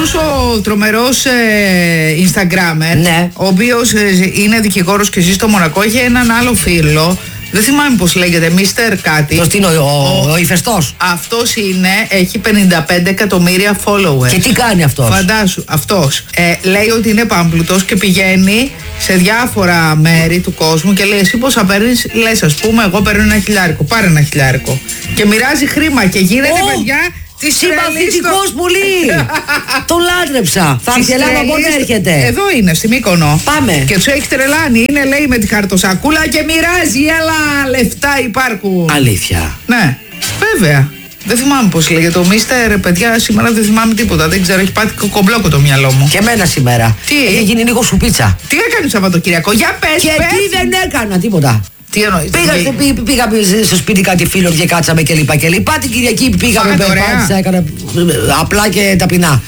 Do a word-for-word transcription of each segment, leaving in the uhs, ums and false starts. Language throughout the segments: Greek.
αυτούς ο τρομερός ε, Instagrammer, ναι. ο οποίος ε, είναι δικηγόρος και ζει στο Μονακό, έχει έναν άλλο φίλο. Δεν θυμάμαι πώς λέγεται, Μίστερ κάτι. Ποιος είναι, ο, ο, ο ηφαιστός. Αυτός είναι, έχει πενήντα πέντε εκατομμύρια followers. Και τι κάνει αυτός? Φαντάσου, αυτός ε, λέει ότι είναι πάμπλουτος και πηγαίνει σε διάφορα μέρη του κόσμου και λέει: εσύ πόσα παίρνεις? Λες, ας πούμε, εγώ παίρνω ένα χιλιάρικο. Πάρε ένα χιλιάρικο. Και μοιράζει χρήμα και γίνεται, oh! παιδιά. Συμπαθητικός στο... πολύ! Τον λάτρεψα. Θα έρθει η Ελλάδα, πότε έρχεται? Εδώ είναι, στη Μύκονο. Πάμε. Και τους έχει τρελάνει. Είναι, λέει, με τη χαρτοσακούλα και μοιράζει. Έλα, λεφτά υπάρχουν. Αλήθεια? Ναι, βέβαια. Δεν θυμάμαι πώς λέγεται το Μίστερ, παιδιά, σήμερα δεν θυμάμαι τίποτα. Δεν ξέρω, έχει πάθει κομπλόκο το μυαλό μου. Και εμένα σήμερα. Τι? Έχει γίνει λίγο σουπίτσα. Τι έκανε Σαββατοκύριακο? Για πες, και πες. τι δεν έκανα, τίποτα. Τι εννοείς? Πήγα, τι... πήγα, πήγα στο σπίτι κάτι φίλων και κάτσαμε και λοιπά και λοιπά. Την Κυριακή πήγαμε, περπάτησα, έκανα απλά και ταπεινά.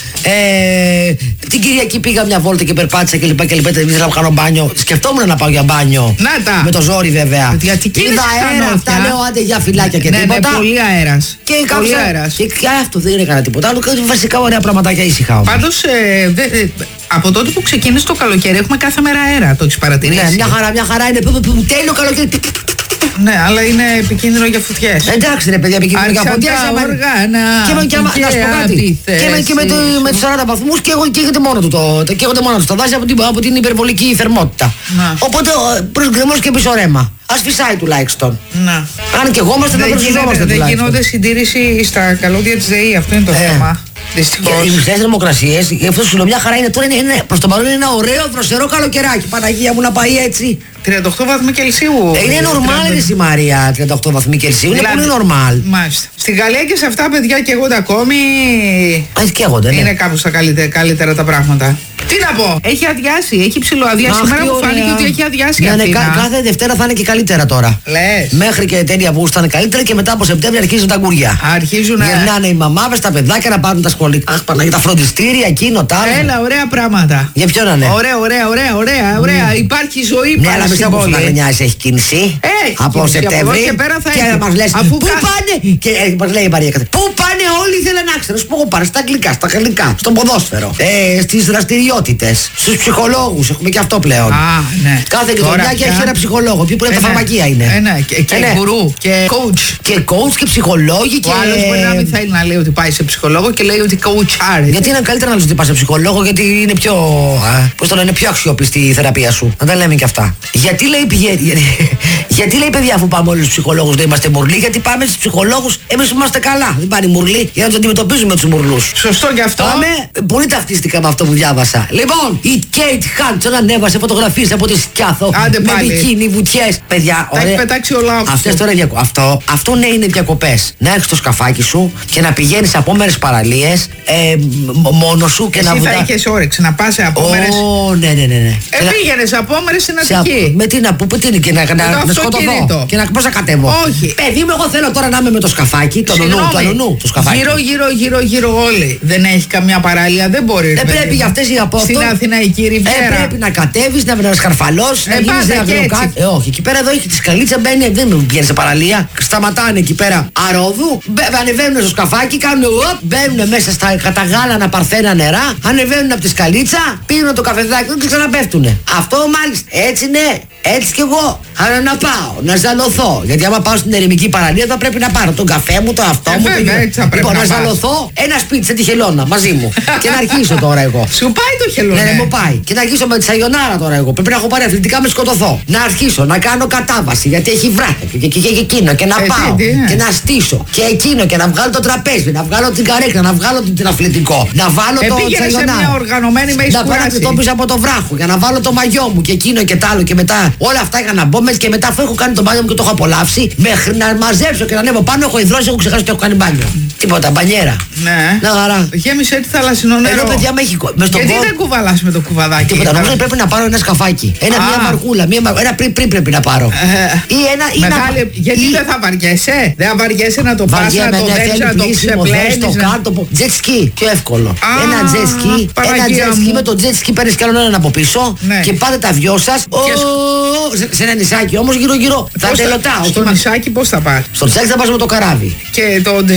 Ε, την Κυριακή πήγα μια βόλτα και περπάτησα και λοιπά και λοιπά. Δεν ήθελα να κάνω μπάνιο. Σκεφτόμουν να πάω για μπάνιο. Να τα. Με το ζόρι βέβαια. Γιατί είδα αέρα, αυτά λέω άντε για φυλάκια και ναι, τίποτα. Ναι, πολύ αέρας. Και πολύ αέρας. Και, και αυτό δεν έκανα τίποτα άλλο. Βασικά ωραία πραγματάκια ήσυχα. Πάντως ε, δε, ε, από τότε που ξεκίνησε το καλοκαίρι έχουμε κάθε μέρα αέρα. Το έχεις παρατηρήσει? Ναι, μια χαρά, μια χαρά είναι. Τέλειο καλοκαίρι. Ναι, αλλά είναι επικίνδυνο για φωτιές. Εντάξει, ρε παιδιά, επικίνδυνο για φωτιές. Όργανα. Και, και, και, να σου πω κάτι. Και, με, και με, το, με τους σαράντα βαθμούς και καίγονται μόνο του το, καίγονται μόνο του τα δάση από την, από την υπερβολική θερμότητα. Να. Οπότε προς γκρεμός και πίσω ρέμα. Ας φυσάει τουλάχιστον. Να. Αν και εγώ είμαστε, δεν προσφυζόμαστε τουλάχιστον. Δεν γίνονται συντήρηση στα καλώδια της ΔΕΗ, αυτό είναι το ε. θέμα. Οι μισές θερμοκρασίες, αυτό σου λέω μια χαρά είναι τώρα, είναι, είναι, προς το παρόν είναι ένα ωραίο δροσερό καλοκαιράκι. Παναγία μου να πάει έτσι. τριάντα οκτώ βαθμοί Κελσίου. Ε, είναι νορμάλ είναι η Μαρία, τριάντα οκτώ βαθμοί Κελσίου. Είναι δηλαδή, πολύ νορμάλ. Μάλιστα. Στην Γαλλία και σε αυτά παιδιά καίγονται ακόμη. Α, καίγονται, ναι. Είναι κάπου στα καλύτερα, καλύτερα τα πράγματα. Τι να πω, έχει αδειάσει, έχει ψηλοαδειάσει. Σήμερα μου φάνηκε ότι έχει αδειάσει. Ναι, ναι, κάθε Δευτέρα θα είναι και καλύτερα τώρα. Λες. Μέχρι και τέλεια Αυγούστου θα είναι καλύτερα και μετά από Σεπτέμβριο αρχίζουν τα γκουριά. Αρχίζουν να. Γυρνάνε οι μαμάδες, τα παιδάκια να πάρουν τα σχολικά. Αχ, Παναγία, τα φροντιστήρια, εκείνο, τα άλλα. Έλα, ωραία πράγματα. Για ποιο να είναι? Ωραία, ωραία, ωραία, ωραία, ωραία. Mm. Υπάρχει ζωή ναι, αλλά πιστεύω ότι έχει κίνηση. Έχει από κίνηση, Σεπτέμβρη. Και πέρα θα και έχει. μας λες, αφού πού κα... πάνε. Και ε, μας λέει η Μαρία, πού πάνε όλοι ήθελαν να ξέρουν. Πού πάνε στα αγγλικά, στα γαλλικά, στον ποδόσφαιρο. Ε, στις δραστηριότητες, στους ψυχολόγους. Έχουμε και αυτό πλέον. Α, ναι. Κάθε γειτονιά και έχει ένα ψυχολόγο. Ποιο πρέπει τα φαρμακεία είναι. Ε, ναι. Και, και ε, γκουρού. Και coach. Και coach και ψυχολόγοι. Και... Ο άλλος μπορεί να μην θέλει να λέει ότι πάει σε ψυχολόγο και λέει ότι coach άρεσε. Γιατί είναι καλύτερα να λες ότι πάει σε ψυχολόγο, γιατί είναι πιο. Πώς το λένε, πιο αξιόπιστη η θεραπεία σου. Να τα λέμε και αυτά. Γιατί λέει πηγαίνει. Γιατί λέει παιδιά, αφού πάμε όλοι στους ψυχολόγους δεν είμαστε μουρλοί, γιατί πάμε στους ψυχολόγους εμείς είμαστε καλά. Δεν πάνε οι μουρλοί για να τους αντιμετωπίζουμε τους μουρλούς. Σωστό και αυτό. Πάμε, πολύ ταυτίστηκα με αυτό που διάβασα. Λοιπόν, η Κέιτ Χάντσον ανέβασε φωτογραφίες από τη Σκιάθο. Άντε με πάλι. μπικίνι, βουτιές. Παιδιά, τα έχει πετάξει όλα αυτό. Αυτές τώρα διακο... αυτό, αυτό ναι είναι διακοπές. Να έρθεις στο σκαφάκι σου και να πηγαίνεις σε απόμερες παραλίες ε, μόνος σου και εσύ να βουτά. Εσύ θα είχες όρεξη να πας σε απόμερες. Ω, ναι, ναι, ναι. ναι. Ε, πήγαινε σε απόμερες στην Αττική. Με τι να πω, τι είναι και να, να, να σκοτωθώ. Και να πώς να κατέβω. Όχι. Παιδί μου, εγώ θέλω τώρα να είμαι με το σκαφάκι, το νονού, το νονού, το σκαφάκι. Γύρω, γύρω, γύρω, γύρω όλοι. Δεν έχει καμιά παραλία, δεν μπορεί. Δεν πρέπει για αυτές οι απόφτω. Στην Αθηναϊκή Ριβιέρα. Ε, πρέπει να κατέβεις, να, να σκαρφαλώσεις, να γίνεις ένα βελοκάκι. Ε, όχι, εκεί πέρα εδώ έχει τη σκαλίτσα, μπαίνει, δεν πηγαίνει σε παραλία. Σταματάνε εκεί πέρα αρόδου, ανεβαίνουν στο σκαφάκι, κάνουν οπ, μπαίνουν μέσα στα καταγάλανα παρθένα νερά, ανεβαίνουν από τη σκαλίτσα, πίνουν το καφεδάκι και ξαναπέφτουνε. Αυτό μάλιστα. Έτσι ναι, έτσι κι εγώ. Άρα να πάω, να ζαλωθώ. Γιατί άμα πάω στην ερημική παραλία θα πρέπει να πάρω τον καφέ μου, το αυτό ε, μου. Βέβαια, το... Λοιπόν, να, να ζαλωθώ ένα σπίτι σε τη χελώνα μαζί μου. Και να αρχίσω τώρα εγώ. Σου πάει το χελώνα. Ναι, ναι, μου πάει. Και να αρχίσω με τη σαγιονάρα τώρα εγώ. Πρέπει να έχω πάρει αθλητικά με σκοτωθώ. Να αρχίσω να κάνω κατάβαση γιατί έχει βράχη και, και, και, και εκείνο και να ε, πάω τι, τι, και να στήσω. Και εκείνο και να βγάλω το τραπέζι, να βγάλω την καρέκλα, να βγάλω την αθλητικό. Να βάλω ε, το σαγιονάρα. Σε μια οργανωμένη με να πάω να πίσω από το βράχο για να βάλω το μαγιό μου και εκείνο και τ' άλλο και μετά όλα αυτά για να μπω μέσα και μετά αφού έχω κάνει το μπάνιο μου και το έχω απολαύσει μέχρι να μαζέψω και να ανέβω πάνω έχω υδρώσει, έχω ξεχάσει ότι έχω κάνει μπάνιο. Τίποτα, μπανιέρα. Ναι. Να χαρά. Γέμισε τη θαλασσινό νερό. Εδώ παιδιά με έχει με στον γιατί δεν κουβαλάς με το κουβαδάκι. Τίποτα, νομίζω πρέπει να πάρω ένα σκαφάκι. Ένα, μια μαρκούλα, μια μαρκούλα. Ένα πριν, πριν πρέπει να πάρω. Ε, ή ένα, ή μεγάλη, να... Γιατί ή... δεν θα βαριέσαι. Δεν θα βαριέσαι να το πας, να το δέξεις, να το ξεπλένεις. Το κάτω, jet ski, πιο εύκολο. Α, ένα jet ski, ένα jet ski με το jet ski παίρνεις κι άλλον έναν από πίσω και πάτε τα δυο σας. Σε ένα νησάκι όμως γύρω γύρω. Θα τελωτάω. Στο νησάκι πώς θα πας? Στο νησάκι θα πας με το καράβι. Και το jet ski. Θα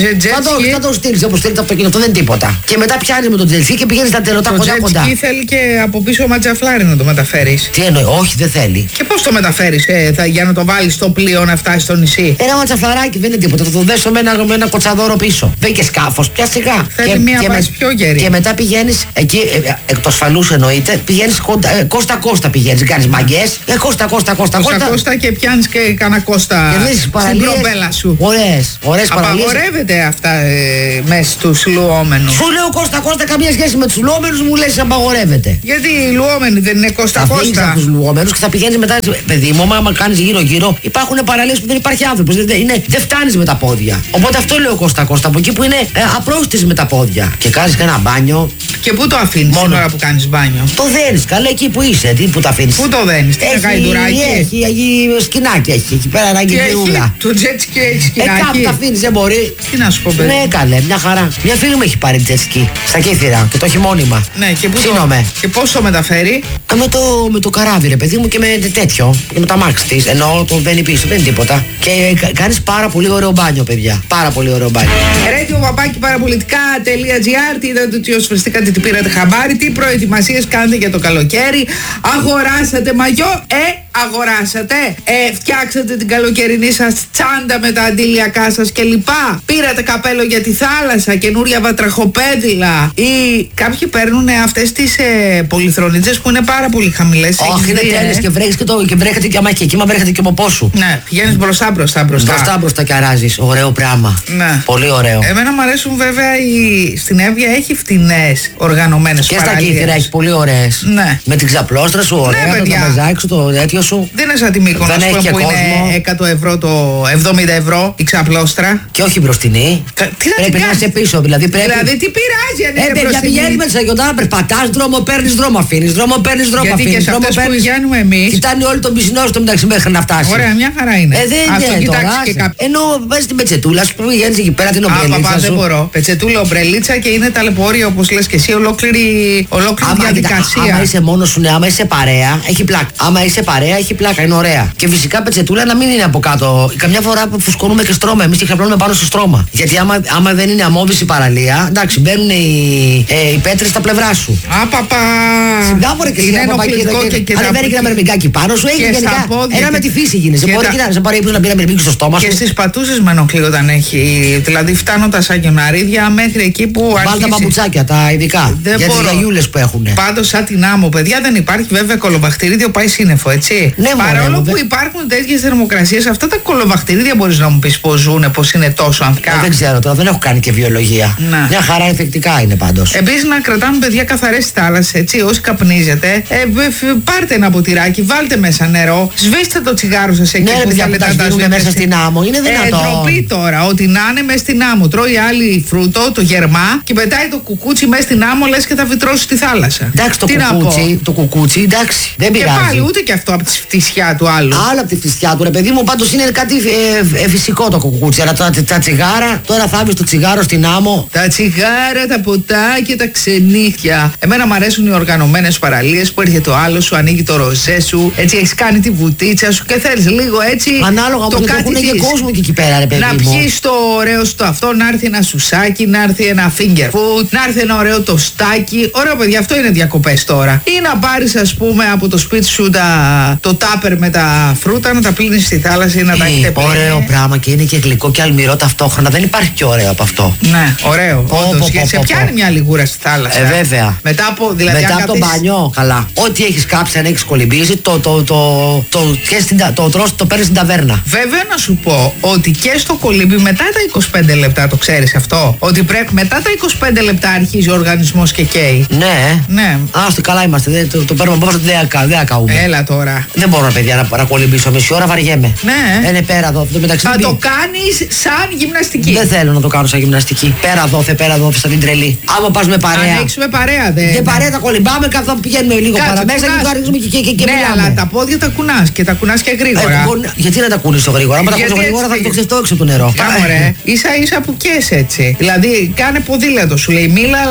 θα το στείλει όπω στείλει το αυτοκίνητο, δεν είναι τίποτα. Και μετά πιάνει με τον τζετσκι και πηγαίνει στα τελωτά κοντά κοντά. Το θέλει και από πίσω ματζαφλάρι να το μεταφέρει. Τι εννοεί, όχι δεν θέλει. Και πώ το μεταφέρει, ε, για να το βάλει στο πλοίο να φτάσει στο νησί. Ένα ματζαφλαράκι δεν είναι τίποτα. Θα το δέσω με ένα, με ένα κοτσαδόρο πίσω. Δεν και σκάφο, πια σιγά. Θέλει και, μία και, βάση πιο γερή. Και μετά πηγαίνει εκεί, ε, εκ του ασφαλού εννοείται, πηγαίνει ε, κόστα κόστα πηγαίνει. Κάνει μαγκέ. Ε, κόστα κόστα κόστα κόστα. Κόστα και πιάνει και κανένα κόστα στην προμπέλα σου. Ωραίες, ωραίες παραλίες. Απαγορεύεται αυτά ε, μέσα στους λουόμενους. Σου λέω κόστα κόστα, καμία σχέση με τους λουόμενους, μου λες απαγορεύεται. Γιατί οι λουόμενοι δεν είναι κόστα κόστα. Θα φύγεις από τους λουόμενους και θα πηγαίνεις μετά. Παιδί μου, άμα κάνεις γύρω γύρω, υπάρχουν παραλίες που δεν υπάρχει άνθρωπος. Δεν, είναι, δεν φτάνεις με τα πόδια. Οπότε αυτό λέω κόστα κόστα. Από εκεί που είναι ε, απρόστης με τα πόδια. Και κάνεις και ένα μπάνιο. Και πού το αφήνεις την ώρα που κάνεις μπάνιο? Το δένεις, καλά εκεί που είσαι. Τι που το αφήνεις. Πού το δένεις, τι γαϊδουράκι. Έχει, έχει σκηνάκι έχει. Εκεί πέρα ένα αγγελιούλα. Το jet ski έχει σκηνάκι. Ε, κάπου τα αφήνεις, δεν μπορεί. Τι να σου πω, παιδί. Ναι, καλέ, μια χαρά. Μια φίλη μου έχει πάρει jet ski στα Κύθυρα και το έχει μόνιμα. Ναι, και πού το, και πώς το μεταφέρει? Ε, με, το, με το καράβι, ρε παιδί μου, και με τέτοιο. Και με τα μάξι της. Ενώ το μπαίνει πίσω, δεν είναι τίποτα. Και κα, κάνεις πάρα πολύ ωραίο μπάνιο, παιδιά. Πάρα πολύ ωραίο μπάνιο. Radio παπάκι παραπολιτικά.gr. Τι είδατε ότι osφρεστήκατε, τι πήρατε χαμπάρι, τι προετοιμασίες κάνετε για το καλοκαίρι. Αγοράσατε μαγιό, ε, αγοράσατε. Ε, φτιάξατε την καλοκαιρινή σας τσάντα με τα αντιλιακά σας κλπ. Πήρατε καπέλο για τη θάλασσα, καινούρια βατραχοπέδιλα. Ή κάποιοι παίρνουν αυτές τις ε, πολυθρονίτσες που είναι πάρα πολύ χαμηλές. Όχι, είναι τέλειες και βρέχεις και, το, και βρέχεται και άμα και εκεί, μα βρέχεται και από πόσου. Ναι, πηγαίνεις μπροστά μπροστά μπροστά. Μπροστά μπροστά και αράζεις. Ωραίο πράγμα. Ναι. Πολύ ωραίο. Εμένα μου αρέσουν βέβαια η... στην Εύβοια έχει φτηνές οργανωμένες παραλίες. Και στα Κύθυρα έχει πολύ ωραίες. Ναι. Με την ξαπλώστρα σου, ωραία, ναι, το μεζάκι σου, το τέτοιο σου. Δεν είναι σαν τη Μύκονος που, που κόσμο. Είναι εκατό ευρώ το εβδομήντα ευρώ η ξαπλώστρα. Και όχι μπροστινή. Κα... Τι πρέπει να είσαι πίσω, δηλαδή πρέπει. Δηλαδή τι πειράζει αν είναι ε, παιδιά, πηγαίνει με τις αγιοντάρα, περπατάς, δρόμο παίρνεις, δρόμο αφήνεις, δρόμο παίρνεις, δρόμο αφήνεις. Γιατί και σε αυτές που πηγαίνουμε εμείς. Κοιτάνε όλο τον πισινό στο μεταξύ μέχρι να φτάσει. Ωραία, μια χαρά είναι. Ε, δεν είναι τώρα. Ενώ βάζεις την πετσετούλα σου που πηγαίνεις εκεί πέρα την ομπρελίτσα. Α, δεν μπορώ. Πετσετούλα, ομπρελίτσα και είναι ταλαιπωρία όπως λες και εσύ, ολόκληρη διαδικασία. Άμα είσαι μόνος σου, ναι, άμα είσαι παρέα, έχει πλάκα. Άμα είσαι παρέα, έχει πλάκα, είναι ωραία. Και φυσικά πετσετούλα να μην είναι από κάτω. Καμιά φορά που φουσκώνουμε και στρώμα, εμείς και ξαπλώνουμε πάνω στο στρώμα. Γιατί άμα, άμα δεν είναι αμμώδης η παραλία, εντάξει, μπαίνουν οι, ε, οι πέτρες στα πλευρά σου. Απαπα! Συντάφορε και είναι ενοχλητικό και, και, αν μπαίνει και ένα μερμηγκάκι πάνω σου, έχει γενικά. Ένα με τη φύση γίνεσαι. Μπορεί και να σε πάρει ύπνο να πει ένα μερμήγκι στο στόμα σου. Και στις πατούσες με ενοχλεί όταν έχει. Δηλαδή φτάνοντας σαν γιοναρίδια μέχρι εκεί που αρχίζει. Βάλ τα παπουτσάκια, τα ειδικά. Δεν για τις γιαγιούλες που έχουν. Πάντως σαν την άμμο, παιδιά, δεν υπάρχει βέβαια κολοβαχτηρίδιο, πάει σύννεφο, έτσι. Ναι, παρόλο μωρέ, που δε... υπάρχουν τέτοιες θερμοκρασίες, αυτά τα κολοβαχτηρίδια μπορείς να μου πεις πώς ζουν, πώς είναι τόσο ανθικά. Ε, δεν ξέρω τώρα, δεν έχω κάνει και βιολογία. Να. Μια χαρά εφεκτικά είναι πάντως. Επίσης να κρατάμε, παιδιά, καθαρές τις θάλασσες, έτσι. Όσοι καπνίζετε, ε, πάρτε ένα ποτηράκι, βάλτε μέσα νερό, σβήστε το τσιγάρο σας εκεί. Ναι, που θέλετε να τα μέσα στην άμμο, είναι δυνατόν. Ε, ντροπή τώρα, ότι να είναι μέσα στην άμμο. Τρώει άλλη φρούτο, το γερμά, και πετάει το κουκούτσι μέσα στην άμμο, λες και θα βιτρώσει στη θάλασσα. Εντάξει, το τι κουκούτσι, το κουκούτσι, εντάξει, δεν πειράζει. Και πάλι ούτε και αυτό από τη φτισιά του άλλου. Άλλο από τη φτισιά του, ρε παιδί μου, πάντως είναι κάτι ε, ε, φυσικό το κουκούτσι. Αλλά τα, τα τσιγάρα, τώρα θα βρει το τσιγάρο στην άμμο. Τα τσιγάρα, τα ποτά και τα ξενύχια. Εμένα μου αρέσουν οι οργανωμένες παραλίες που έρχεται ο άλλος, σου ανοίγει το ροζέ σου, έτσι έχεις κάνει τη βουτίτσα σου και θέλεις λίγο έτσι. Ανάλογα το κάτι έχουν και κόσμο και εκεί πέρα, ρε παιδί να μου. Να πιεις το ωραίο στο αυτό, να έρθει ένα σουσάκι, να έρθει ένα finger food, να έρθει ένα ωραίο τοστάκι. Ωραίο, παιδιά, αυτό είναι διακοπές τώρα. Ή να πάρεις, ας πούμε, από το σπίτι σου τα, το τάπερ με τα φρούτα, να τα πλύνεις στη θάλασσα ή να τα έχετε πλύνει. Ωραίο πράγμα και είναι και γλυκό και αλμυρό ταυτόχρονα. Δεν υπάρχει πιο ωραίο από αυτό. Ναι, ωραίο. Όντως, γιατί σε πιάνει μια λιγούρα στη θάλασσα. Ε, βέβαια. Μετά από, δηλαδή, μετά από το μπανιό, καλά. Ό,τι έχεις κάψει, αν έχεις κολυμπήσει, το, το, το, το, το, το, το, το παίρνεις στην ταβέρνα. Βέβαια, να σου πω ότι και στο κολύμπι μετά τα είκοσι πέντε λεπτά, το ξέρεις αυτό, ότι πρέπει μετά τα είκοσι πέντε λεπτά αρχίζει ο οργανισμός και καίει. Ναι. Ναι. Άστο, καλά είμαστε. Δεν, το, το παίρνουμε από δεν δεν ακαούμε. Έλα τώρα. Δεν μπορώ, παιδιά, να, να κολυμπήσω. Μισή ώρα βαριέμαι. Ναι. Είναι πέρα εδώ. Το μεταξύ, θα το κάνεις σαν γυμναστική. Δεν θέλω να το κάνω σαν γυμναστική. Πέρα εδώ, θε, πέρα εδώ, σαν την τρελή. Άμα πας με παρέα. Ανοίξουμε παρέα, δε. Και παρέα τα κολυμπάμε, καθώ πηγαίνουμε λίγο παραμέσα και το ανοίγουμε και, και, και, και ναι, μιλάμε. Αλλά τα πόδια τα κουνάς και τα κουνάς και γρήγορα. Ε, μπορεί, γιατί να τα κουνήσω γρήγορα? Αν τα κουνήσω γρήγορα θα το ξεφτώ έξω από το νερό. Κάμω ρε, ίσα ίσα που κες έτσι. Δηλαδή κάνε ποδήλατο, σου λέει μίλα, αλλά κάνε ποδήλατο.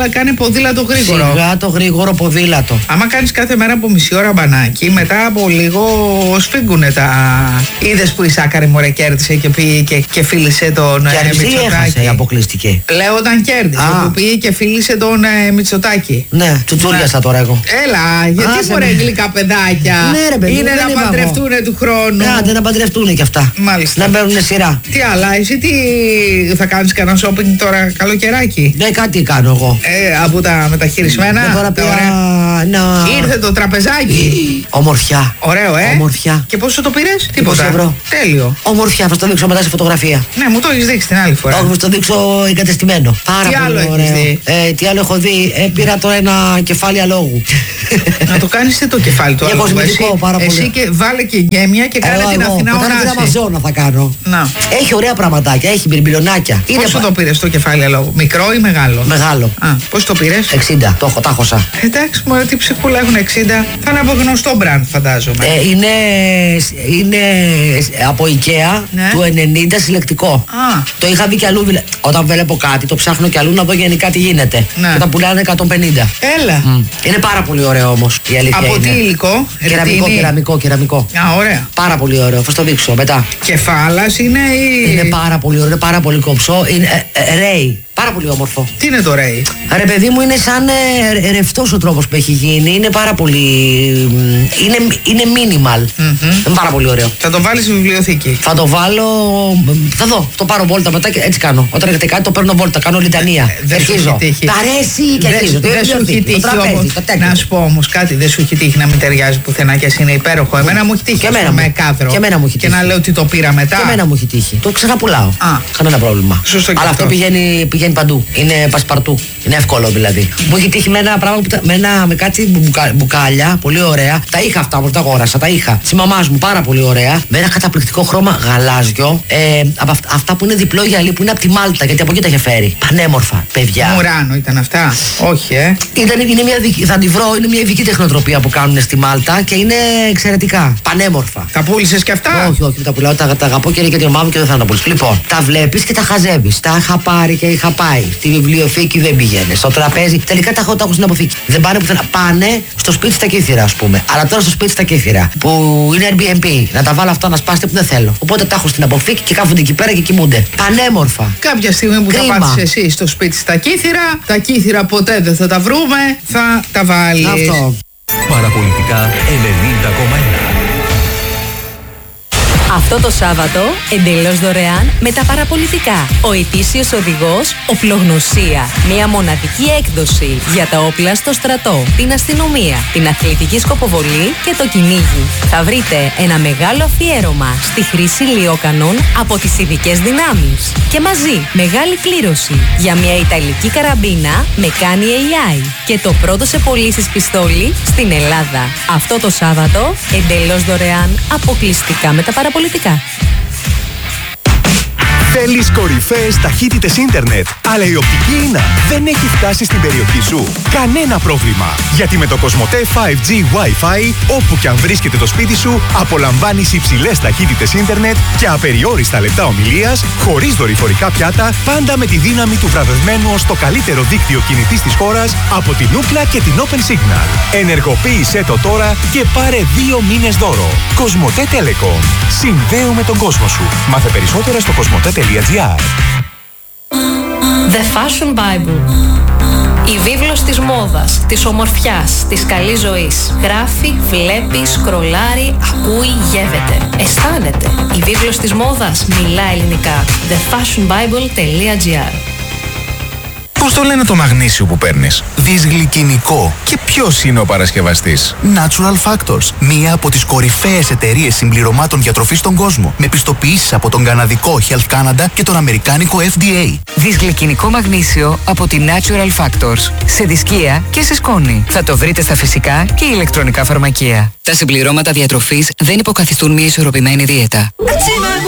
ποδήλατο γρήγορο. Σιγά το γρήγορο ποδήλατο. Άμα κάνεις κάθε μέρα από μισή ώρα μπανάκι, μετά από λίγο σφίγγουνε τα. Είδες που η Σάκαρη μωρέ κέρδισε και πήγε και, και φίλησε τον ε, Μητσοτάκη. Αποκλειστική. Λέω όταν κέρδισε, Α. που πήγε και φίλησε τον ε, Μητσοτάκη. Ναι, τσουτσούριασα τώρα εγώ. Έλα, γιατί μωρέ γλυκά παιδάκια. Ναι, ρε, παιδί, είναι να παντρευτούν του χρόνου. Ναι, να παντρευτούν κι αυτά. Μάλιστα. Να μπαίνουν σειρά. Τι άλλα, εσύ τι θα κάνεις κανένα shopping τώρα καλοκαιράκι? Ναι, κάτι κάνω εγώ. Ε, από τα μεταχειρισμένα. Ναι, τώρα πια, να... Ήρθε το τραπεζάκι. Ομορφιά. Ωραίο, ε. Ομορφιά. Και πόσο το πήρες? Τίποτα. Ευρώ. Τέλειο. Ομορφιά, θα στο δείξω μετά σε φωτογραφία. Ναι, μου το έχεις δείξει την άλλη φορά. Όχι, θα το δείξω εγκατεστημένο. Πάρα τι πολύ άλλο ωραίο. Έχεις δει? Ε, τι άλλο έχω δει? Ε, πήρα τώρα ένα κεφάλι αλόγου. Να το κάνεις τι το κεφάλι του αλόγου? Κοσμητικό, πάρα πολύ. Εσύ και βάλε και γέμια και κάνε την Αθηνά οράση. Μετά την Αμαζόνα θα κάνω. Να. Έχει ωραία πραγματάκια, έχει μπιρμπιλονάκια. Πόσο το πήρες το κεφάλι αλόγου? Μικρό ή μεγάλο? Μεγάλο. Α, πώς το πήρες? εξήντα. Το έχω, τα χωσα. Εντάξει, μωρέ, τι ψυχούλα έχουν εξήντα. Θα είναι από γνωστό μπραντ, φαντάζομαι. Ε, είναι, είναι από IKEA, ναι. Του ενενήντα συλλεκτικό. Α. Το είχα δει κι αλλού. Όταν βλέπω κάτι, το ψάχνω κι αλλού να δω γενικά τι γίνεται. Ναι. Και τα πουλάνε εκατόν πενήντα. Έλα. Mm. Είναι πάρα πολύ ωραίο όμως η αλήθεια. Από είναι. τι υλικό? Κεραμικό, κεραμικό, κεραμικό. Α, ωραία. Πάρα πολύ ωραίο. Θα το δείξω μετά. Κεφάλας είναι ή... Είναι πάρα πολύ ωραίο, είναι πάρα πολύ κομψό. Είναι ε, ε, ρέι. Πάρα πολύ όμορφο. Τι είναι το ρέι? Ρε παιδί μου, είναι σαν ε, ρευστός ο τρόπος που έχει γίνει. Είναι πάρα πολύ. Είναι, είναι minimal. Mm-hmm. Είναι πάρα πολύ ωραίο. Θα το βάλεις στη βιβλιοθήκη? Θα το βάλω. Θα δω. Το πάρω βόλτα μετά και έτσι κάνω. Όταν έρχεται κάτι το παίρνω βόλτα. Κάνω λιτανία. Ε, δεν σου έχει τύχει. Τα αρέσει και αρχίζω. Δεν σου έχει τύχει όμως. Να σου πω όμως κάτι. Δεν σου έχει τύχει να μην ταιριάζει πουθενά και εσύ είναι υπέροχο. Εμένα μου έχει τύχει. Και εμένα με κάδρο. Και, εμένα μου έχει και να λέω ότι το πήρα μετά. Και εμένα μου έχει τύχει. Το ξαναπουλάω. Κανένα πρόβλημα. Σωστό. Αλλά αυτό πηγαίνει, πηγαίνει παντού. Είναι πασπαρτού. Είναι εύκολο δηλαδή. Μου έχει τύχει με ένα πράγμα που τα, με, ένα, με κάτι μπουκα, μπουκάλια, πολύ ωραία. Τα είχα αυτά που τα αγόρασα, τα είχα. Τη μαμά μου, πάρα πολύ ωραία. Με ένα καταπληκτικό χρώμα γαλάζιο. Ε, από αυ, αυτά που είναι διπλό γυαλί που είναι από τη Μάλτα, γιατί από εκεί τα είχε φέρει. Πανέμορφα, παιδιά. Μουράνο ήταν αυτά. Όχι, ε. Ήταν, είναι μια, θα τη βρω, είναι μια ειδική τεχνοτροπία που κάνουν στη Μάλτα και είναι εξαιρετικά. Πανέμορφα. Τα πούλησε και αυτά? Όχι, όχι, τα πουλάω, τα, τα αγαπώ και είναι και την ομάδα μου και δεν θα τα πουλήσω. Λοιπόν, τα βλέπει και τα χαζεύει. Τα είχα πάρει και είχα πάει. Στη βιβλιοθήκη δεν πηγαίνει. Στο τραπέζι. Τελικά τα έχω, τα έχω στην αποθήκη. Δεν πάνε πουθενά. Πάνε στο σπίτι στα Κύθυρα, α πούμε. Αλλά τώρα στο σπίτι στα Κύθυρα, που είναι Airbnb, να τα βάλω αυτά να σπάσετε που δεν θέλω. Οπότε τα έχω στην αποθήκη και κάθονται εκεί πέρα και κοιμούνται. Πανέμορφα. Κάποια στιγμή που Κρίμα. θα πας εσύ στο σπίτι στα Κύθυρα, τα Κύθυρα ποτέ δεν θα τα βρούμε, θα τα βάλεις. Αυτό. Παραπολιτικά ενενήντα κόμμα ένα. Αυτό το Σάββατο, εντελώς δωρεάν με τα παραπολιτικά. Ο ετήσιος οδηγός Οπλογνωσία. Μια μοναδική έκδοση για τα όπλα στο στρατό, την αστυνομία, την αθλητική σκοποβολή και το κυνήγι. Θα βρείτε ένα μεγάλο αφιέρωμα στη χρήση λιόκανων από τις ειδικές δυνάμεις. Και μαζί μεγάλη κλήρωση για μια ιταλική καραμπίνα με κάνει έι άι και το πρώτο σε πωλήσεις πιστόλι στην Ελλάδα. Αυτό το Σάββατο, εντελώς δωρεάν, αποκλειστικά με τα παραπολιτικά. Πολιτικά. Θέλεις κορυφαίες ταχύτητες ίντερνετ, αλλά η οπτική ίνα δεν έχει φτάσει στην περιοχή σου? Κανένα πρόβλημα, γιατί με το Κοσμοτέ φάιβ τζι Wi-Fi, όπου κι αν βρίσκεται το σπίτι σου, απολαμβάνεις υψηλές ταχύτητες ίντερνετ και απεριόριστα λεπτά ομιλίας, χωρίς δορυφορικά πιάτα, πάντα με τη δύναμη του βραβευμένου ως το καλύτερο δίκτυο κινητής της χώρας από την Ookla και την Open Signal. Ενεργοποίησέ το τώρα και πάρε δύο μήνες δώρο. Κοσμοτέ Telecom. Συνδέουμε τον κόσμο σου. Μάθε περισσότερα στο κοσμοτέ τελεία τζι άρ. The Fashion Bible. Η βίβλος της μόδας, της ομορφιάς, της καλής ζωής. Γράφει, βλέπει, σκρολάρει, ακούει, γεύεται. Αισθάνεται. Η βίβλος της μόδας μιλά ελληνικά. the fashion bible τελεία τζι άρ. Πώς το λένε το μαγνήσιο που παίρνεις? Δυσγλυκινικό. Και ποιος είναι ο παρασκευαστής? Natural Factors. Μία από τις κορυφαίες εταιρείες συμπληρωμάτων διατροφής στον κόσμο. Με πιστοποιήσεις από τον καναδικό Health Canada και τον αμερικάνικο εφ ντι έι. Δυσγλυκινικό μαγνήσιο από τη Natural Factors. Σε δισκία και σε σκόνη. Θα το βρείτε στα φυσικά και ηλεκτρονικά φαρμακεία. Τα συμπληρώματα διατροφής δεν υποκαθιστούν μια ισορροπημένη δίαιτα.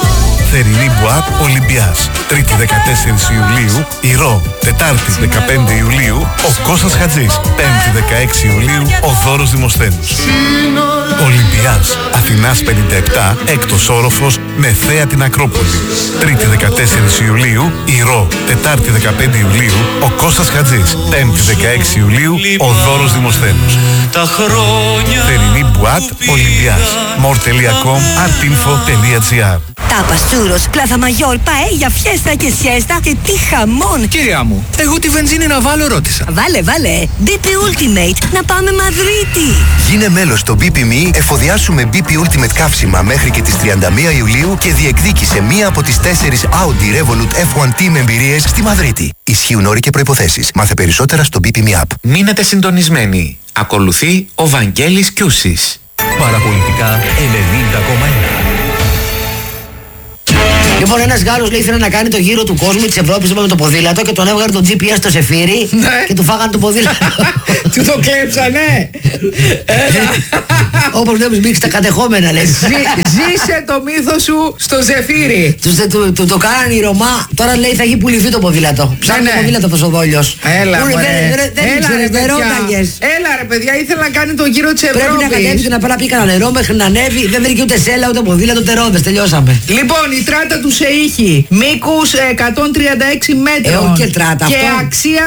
Θερινή Μπουάτ Ολυμπιάς. Τρίτη δεκατέσσερις Ιουλίου η Ρο. Τετάρτη δεκαπέντε Ιουλίου ο Κώστας Χατζής. Πέμπτη δεκαέξι Ιουλίου ο Δώρος Δημοσθένους. Ολυμπιάς Αθηνάς πενήντα επτά, έκτος όροφος με θέα την Ακρόπολη. Τρίτη δεκατέσσερις Ιουλίου η Ρο. Τετάρτη δεκαπέντε Ιουλίου ο Κώστας Χατζής. Πέμπτη δεκαέξι Ιουλίου ο Δώρος Δημοσθένους. Θερινή Μπουάτ Ολυμπιάς. μορ τελεία κομ, artinfo τελεία gr. Τάπας, τσούρος, πλάθα μαγιόρ, παέλια, φιέστα και σιέστα και τι χαμόν! Κυρία μου, εγώ τη βενζίνη να βάλω ρώτησα. Βάλε, βάλε! μπι πι Ultimate, να πάμε Μαδρίτη! Γίνε μέλος στο μπι πι εμ ι, εφοδιάσου με μπι πι Ultimate καύσιμα μέχρι και τις τριάντα μία Ιουλίου και διεκδίκησε μία από τις τέσσερις Audi Revolut εφ ουάν Team εμπειρίες στη Μαδρίτη. Ισχύουν όροι και προϋποθέσεις. Μάθε περισσότερα στο μπι πι εμ ι App. Μείνετε συντονισμένοι. Ακολουθεί ο Βαγγέλης Κιούσης. Παραπολιτικά ενενήντα κόμμα ένα. Λοιπόν, ένας Γάλλος λέει ήθελε να κάνει το γύρο του κόσμου της Ευρώπης με το ποδήλατο και τον έβγαλε το τζι πι ες στο Σεφύρι και του φάγανε το ποδήλατο. Του το κλέψανε. Όπως βλέπεις μπήκε στα κατεχόμενα, λες. Ζήσε το μύθο σου στο Ζεφύρι. Του το κάνανε οι Ρωμά. Τώρα λέει θα έχει πουληθεί το ποδήλατο. Ψάχνει το ποδήλατο αυτός ο Δόλιος. Έλα μωρέ. Δεν ήξερες, δεν ρώταγες. Έλα ρε παιδιά, ήθελα να κάνει το γύρο της Ευρώπης. Πρέπει να κατέβει και να πάει να πει κανένα νερό μέχρι να ανέβει. Δεν βρήκε ούτε σέλα ούτε ποδήλατο ούτε ρόδες. Τελειώσαμε. Λοιπόν, η τράτα του σε ήχη μήκους εκατόν τριάντα έξι μέτρων και, τράτα, και αυτό. αξία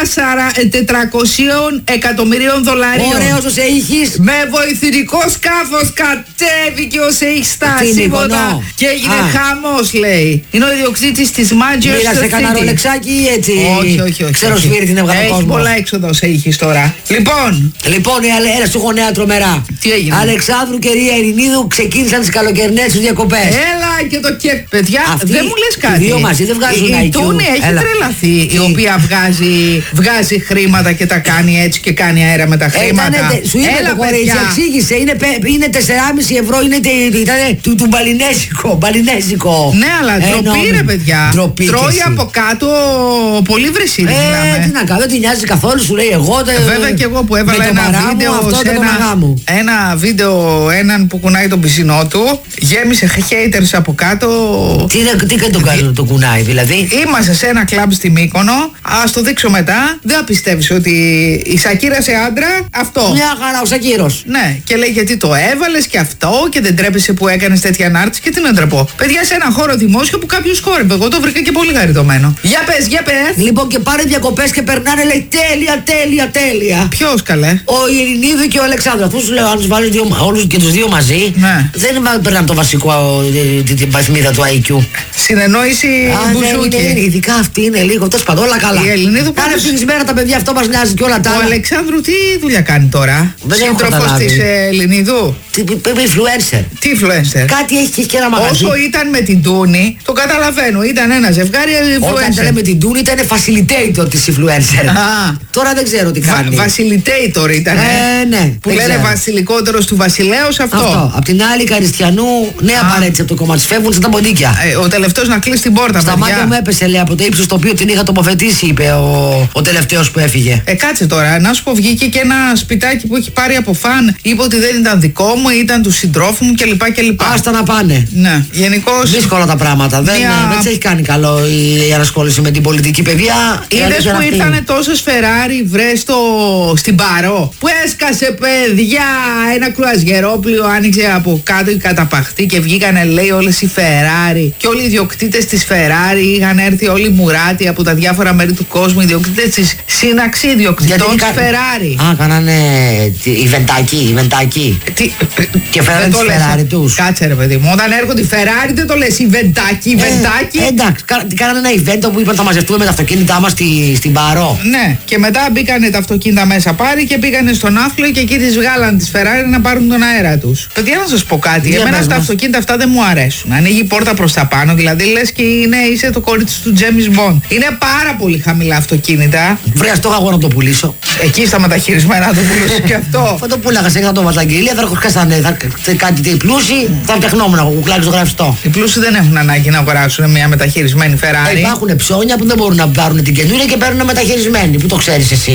τετρακόσιων εκατομμυρίων δολαρίων. Ωραίος ο Σεΐχης. Με βοηθητικό σκάφος κατέβηκε ο Σεΐχης στα σύμβολα και έγινε Α. χαμός, λέει. Είναι ο ιδιοκτήτης της Manchester City. Μοίρασε κανένα ρολεξάκι ή έτσι. Όχι, όχι, όχι. Ξέρω σφύρι την έβγαλε κόσμο. Έχει πολλά έξοδα ο Σεΐχης τώρα. Λοιπόν. Λοιπόν, έλα σου έχω νέα τρομερά. Τι έγινε? Αλεξάνδρου και Ρία Ειρηνίδου ξεκίνησαν τις καλοκαιρινές τους διακοπές. Έλα και το και παιδιά. Αυτή, δεν μου λες κάτι. Οι δύο μαζί δεν βγάζουν η, άι η κιου. Τούνη έχει Έλα. τρελαθεί. Η οποία βγάζει, βγάζει χρήματα και τα κάνει έτσι και κάνει αέρα με τα χρήματα. Ήτανε, σου είπε Έλα, το κορίτσι, παιδιά. εξήγησε. Είναι, είναι τεσσεράμισι ευρώ, είναι τε- ήτανε του, του μπαλινέζικο. Μπαλινέζικο. Ναι, αλλά ντροπή ρε παιδιά. Ντροπή Τρώει και εσύ. από κάτω πολύ βρυσίδι. Ε, τι να κάνω, δεν την νοιάζει καθόλου, σου λέει εγώ. Τε, Βέβαια και εγώ που έβαλα με το ένα μαρά μου, βίντεο αυτό σε και το ένα, μαγά μου. ένα βίντεο έναν που κουνάει τον πισινό του. Γέμισε haters από κάτω. Τι, τι κάνει το, κάνει, το κουνάει δηλαδή. Είμαστε σε ένα κλαμπ στη Μύκονο. Ας το δείξω μετά. Δεν θα πιστεύεις ότι η Σακύρα σε άντρα αυτό. Μια χαρά ο Σακύρος. Ναι, και λέει γιατί το έβαλες και αυτό και δεν τρέπεσαι που έκανες τέτοια ανάρτηση και τι να ντραπώ. Παιδιά, σε ένα χώρο δημόσιο που κάποιος χόρευε. Εγώ το βρήκα και πολύ χαριτωμένο. Για πες, για πες. Λοιπόν, και πάνε διακοπές και περνάνε, λέει τέλεια, τέλεια, τέλεια. Ποιος καλέ? Ο Ειρηνίδου και ο Αλεξάνδρου. Αυτού σου λέω, αν του βάλει όλου και του δύο μαζί, Ναι. δεν περνάνε το βασικό, ε, την, την βαθμίδα του άι κιου. Συνεννόηση μπουζούκι. Ναι, είναι, ειδικά αυτή είναι λίγο. Τέλο πάντων, όλα καλά. Η Ελληνίδου Κάνε πάντως- φυγισμένα τα παιδιά, αυτό μα νοιάζει και όλα τα Ο άλλα. Αλεξάνδρου τι δουλειά κάνει τώρα? Δεν έχω Σύντροφος καταλάβει. της ε, Ελληνίδου. Τι influencer. Τι influencer? Κάτι έχει και, και ένα μαγαζί. Όσο ήταν με την Τούνη, το καταλαβαίνω. Ήταν ένα ζευγάρι Όταν influencer. ήταν με την Τούνη ήταν facilitator τη influencer. Α. Τώρα δεν ξέρω τι Βα- κάνει. Βασιλιτέιτορ ήταν. Ε, ναι, Που δεν λένε ξέρω. βασιλικότερος του βασιλέως αυτό. Αυτό. Απ' την άλλη, Καριστιανού, νέα Α. παρέτηση από το κόμμα τη. Φεύγουν σαν τα ποντίκια. Ε, ο τελευταίος να κλείσει την πόρτα, Στα παιδιά. μάτια μου έπεσε, λέει, από το ύψος το οποίο την είχα τοποθετήσει, είπε ο, ο τελευταίος που έφυγε. Ε, κάτσε τώρα, να σου πω, βγήκε και ένα σπιτάκι που έχει πάρει από φαν. Είπε ότι δεν ήταν δικό μου, ήταν του συντρόφου μου κλπ. κλπ. Άστα να πάνε. Ναι, γενικώς. Δύσκολα τα πράγματα. Δεν, Μια- δεν της έχει κάνει καλό η, η ανασχόληση με την πολιτική παιδεία. Η Είδες αλήθεια που είναι αυτή. ήρθανε τόσες Φεράρι βρε στο... στην Παρό που έσκασε παιδιά ένα κρουαζιερόπλοιο, άνοιξε από κάτω η καταπαχτή και βγήκανε λέει όλες οι Φεράρι και όλοι οι ιδιοκτήτες της Φεράρι είχαν έρθει όλοι μουράτοι από τα διάφορα μέρη του κόσμου, οι ιδιοκτήτες της σύναξη ιδιοκτητών της Φεράρι. Α, κάνανε ιβεντάκι, ιβεντάκι. Τι... Και φέρανε δεν το τις λες. Ferrari τους. Κάτσε ρε παιδί μου, όταν έρχονται οι Φεράρι δεν το λες ιβεντάκι, ιβεντάκι. Ε, εντάξει, κα- κάνανε ένα event που είπαν θα μαζευτούμε με τα αυτοκίνητά μας στη, στην Παρό. Ναι, και μετά μπήκανε τα αυτοκίνητα μέσα πάρει και πήγανε στον Άφλο και εκεί τις βγάλαν τις Ferrari να πάρουν τον αέρα τους. Παιδιά, να σας πω κάτι. Για Εμένα πες τα μας. αυτοκίνητα αυτά δεν μου αρέσουν. Ανοίγει η πόρτα προς τα πάνω, δηλαδή λες και είναι, είσαι το κορίτσι του James Bond. Είναι πάρα πολύ χαμηλά αυτοκίνητα. Βρε, αυτό είχα εγώ να το πουλήσω. Εκεί στα μεταχειρισμένα να το πουλήσεις και αυτό. Θα το πούλαγα σε θα το βάζα αγγελία, θα έρχονταν θα κάτι τι πλούσιοι, θα φτιαχνόμουν εγώ κουκλάκι στο γραφιστό. Οι πλούσιοι δεν έχουν ανάγκη να αγοράσουν μια μεταχειρισμένη Ε, Ferrari. υπάρχουν ψώνια που δεν μπορούν να πάρουν την καινούρια και παίρνουν μεταχειρισμένη. Που το ξέρεις εσύ. Έχεις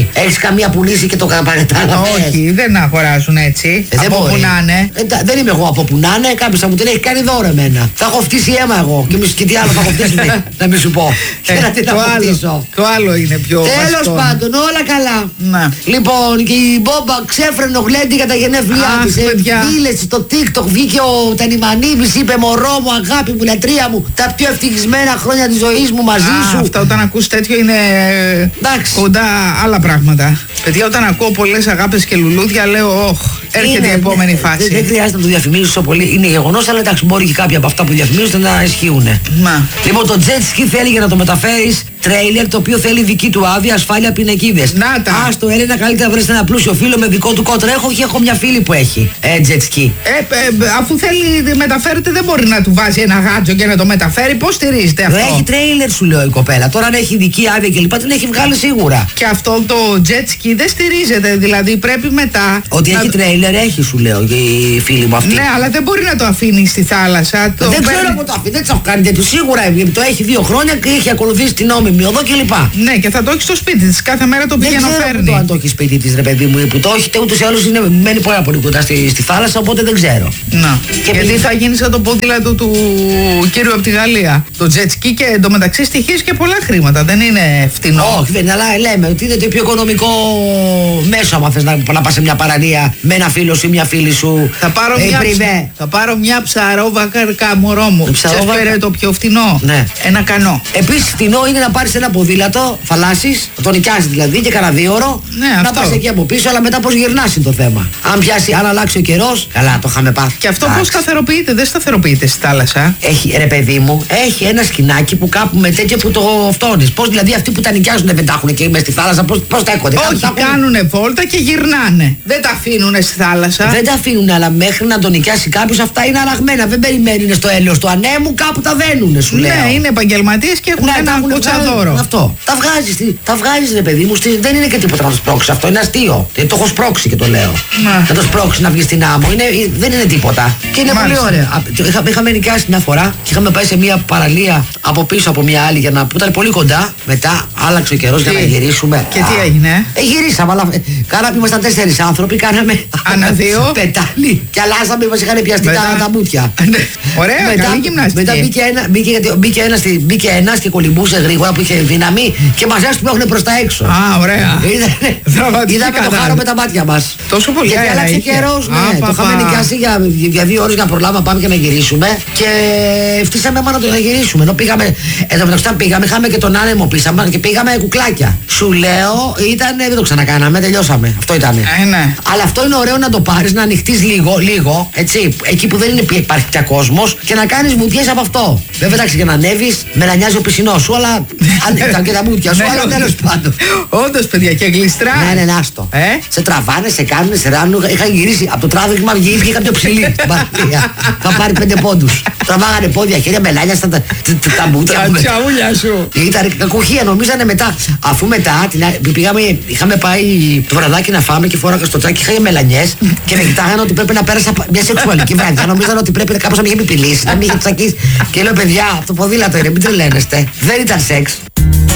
καμία πουλήσει και το κατάλαβε. Όχι, δεν αγοράζουν έτσι. Ε, δεν από μπορεί. που να είναι. Ε, δεν είμαι εγώ από που να είναι. Κάποιο θα μου την έχει κάνει δώρο εμένα. Θα έχω φτύσει αίμα εγώ. Και, μη, και τι άλλο θα έχω φτύσει. Να μην σου πω. Ε, να τι το, θα άλλο, το άλλο είναι πιο. Τέλος πάντων, όλα καλά. Να. Λοιπόν, και η Μπόμπα ξέφρενο γλέντι για τα γενέθλιά της. Δήλωσε στο TikTok, βγήκε ο Τανιμανίδης, είπε μωρό μου, αγάπη μου, λατρεία μου, τα πιο ευτυχισμένα χρόνια της ζωής μου μαζί Α, σου. αυτά όταν ακούς τέτοιο είναι εντάξει. Κοντά άλλα πράγματα. Παιδιά, όταν ακούω πολλές αγάπες και λουλούδια, λέω, όχ, έρχεται είναι, η επόμενη ναι, φάση. Δεν, δεν χρειάζεται να το διαφημίσεις τόσο πολύ. Είναι γεγονός, αλλά εντάξει, μπορεί και κάποια από αυτά που διαφημίζονται να ισχύουν. Μα. Λοιπόν, το jet ski θέλει για να το μεταφέρεις τρέιλερ, το οποίο θέλει δική του άδεια, ασφάλεια, πινακίδες. Να τα. Α, το Έλληνα, καλύτερα βρες ένα πλούσιο φίλο με δικό του κότρα. Έχω και έχω μια φίλη που έχει ε, jet ski. Ε, ε, αφού θέλει μεταφέρεται, δεν μπορεί να του βάζει ένα γάτζο και να το μεταφέρει. Πώς στηρίζεται αυτό? Έχει τρέιλερ, σου λέω η κοπέλα. Τώρα αν έχει ειδική άδεια και λοιπά, την έχει βγάλει σίγουρα. Και αυτό το jet ski δεν στηρίζεται. Δηλαδή πρέπει μετά. Ότι να... έχει τρέιλερ, έχει, σου λέω η φίλη μου αυτή. Ναι, αλλά δεν μπορεί να το αφήνει στη θάλασσα. Το δεν παίρνει... ξέρω πού το αφήνει. Δεν το έχω κάνει τέτοιο. Σίγουρα το έχει δύο χρόνια και έχει ακολουθήσει την νόμιμη οδό κλπ. Ναι, και θα το έχει στο σπίτι τη. Κάθε μέρα το πηγαίνει να φέρνει. Δεν ξέρω αν το έχει σπίτι τη, ρε παιδί μου, που το έχει. Ούτως ή άλλως είναι μένει πάρα πολύ κοντά στη, στη θάλασσα, οπότε δεν ξέρω. Να. Και γιατί πήγε... θα γίνει σαν το ποδήλατο του κύριου από τη Γαλλία. Το jet ski και εντωμεταξύ στοιχίζει και πολλά χρήματα. Δεν είναι φτηνό. Όχι, δεν είναι, αλλά λέμε ότι είναι το πιο οικονομικό μέσο. Αν θε να, να πα σε μια παραλία με ένα φίλο σου ή μια φίλη σου. Θα πάρω, ε, μια, ψ... θα πάρω μια ψαρόβακα μωρό μου. Ψαρόβακα το πιο φτηνό. Ναι. Ένα κανό. Επίση φτηνό είναι να πάρει ένα ποδήλατο, θαλάσσι, το νοικιάζει δηλαδή και κανένα δύο ώρο. Ναι, να πα εκεί από πίσω, αλλά μετά πώ γυρνά είναι το θέμα. Αν πιάσει, αν αλλάξει ο καιρό, καλά το είχαμε πάθει. Και αυτό πώ σταθεροποιείται, δεν σταθεροποιείται στη θάλασσα. Έχει, ρε παιδί μου, έχει ένα σκηνάκι που κάπου με τέτοιο που το φτώνει. Πώ δηλαδή αυτοί που τα νοικιάζουν δεν τα έχουν εκεί μέσα στη θάλασσα, πώ τα έχονται. Όχι, τα κάνουν βόλτα και γυρνάνε. Δεν τα αφήνουν στη θάλασσα. Δεν τα αφήνουν, αλλά μέχρι να το νοικιάσει κάποιο αυτά είναι αραγμένα. Δεν περιμένουν στο έλεος του ανέμου, κάπου τα δένουν, σου λέω. Ναι, είναι επαγγελματίε και έχουν ναι, ένα κοτσαδόρο. Αυτό. Τα βγάζει, τα βγάζεις, ρε παιδί μου, στη, δεν είναι και τίποτα να το σπρώξει. Αυτό είναι αστείο. Το έχω σπρώξει και το λέω. Να, να το σπρώξει να βγει στην άμμο. Είναι, δεν είναι τίποτα. Και είναι Μάλιστα. πολύ ωραία. Είχα, είχαμε νοικιάσει μια φορά και είχαμε πάει σε μια παραλία από πίσω από μια άλλη για να, που ήταν πολύ κοντά. Μετά άλλαξε ο καιρό για να γυρίσουμε. Και τι έγινε? Ε, γυρίσαμε, αλλά κάναμε, ήμασταν τέσσερις άνθρωποι, κάναμε. Ανά δύο. Πετάλι. Και αλλάζαμε, μα είχαν πιαστεί τα, τα μπούτια. Ωραία, μετά, καλή γυμναστική. Μετά μπήκε ένα, μπήκε, μπήκε ένας, μπήκε ένας και κολυμπούσε γρήγορα που είχε δύναμη και μας έσου που έχουν προς τα έξω. Α, ωραία. Είδαμε το χάρο με τα μάτια μας. Τόσο πολύ αέρα. Και άλλαξε καιρός, ναι. Το είχαμε νοικιάσει για, για δύο ώρες για να προλάβουμε, πάμε και να γυρίσουμε. Και φτύσαμε μόνο το να γυρίσουμε. Ενώ πήγαμε, εδώ μεταξύ πήγαμε, είχαμε και τον άνεμο πίσαμε και πήγαμε κουκλάκια. Σου λέω, ήταν, δεν το ξανακάναμε, τελειώσαμε. Αυτό ήταν. Ε, ναι. Αλλά αυτό είναι ωραίο να το πάρεις, να ανοιχτείς λίγο, λίγο, έτσι, εκεί που δεν είναι, υπάρχει πια κόσμος και να κάνεις βουτιές από αυτό. Βέβαια, εντάξει, για να ανέβεις, με να νοιάζει ο πισινός σου, αλλά ανέβηκαν και τα μπουτια σου, αλλά τέλος πάντων. Όντως, παιδιά, και γλιστρά. Ναι, ναι, άστο. Ε? Σε τραβάνε, σε κάνουν, σε ράνουν. Είχα γυρίσει από το τράβηγμα, βγήκε είχα πιο ψηλή. Θα πάρει πέντε πόντους. Τραβάγανε πόδια, χέρια, μελάνια στα τα μπουτια. Τα τσαούλια σου. Ήταν κακουχία, νομίζανε μετά. Αφού μετά πήγαμε, είχαμε πάει το βραδάκι να φάμε και φόραγα στο τσάκι, είχα μελανιές και με κοιτάγανε ότι πρέπει να πέρασα μια σεξουαλική βραδιά. Νομίζανε ότι πρέπει κάπως να με είχε επιλύσει, να με είχε τσακίσει. Και λέω, παιδιά, το ποδήλατο είναι, μην τρελαίνεστε. Δεν ήταν σεξ.